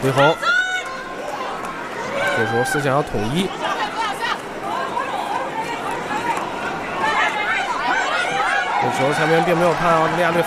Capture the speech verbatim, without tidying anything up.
李红，这时候思想要统一。这时候裁判并没有判奥地利亚队